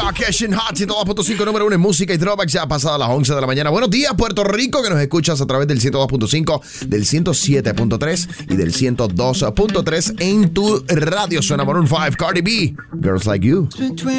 Marrakesh en Hot 102.5, número 1 en música y throwbacks, ya pasada las 11 de la mañana. Buenos días, Puerto Rico, que nos escuchas a través del 102.5, del 107.3 y del 102.3 en tu radio. Suena Maroon 5, Cardi B, Girls Like You.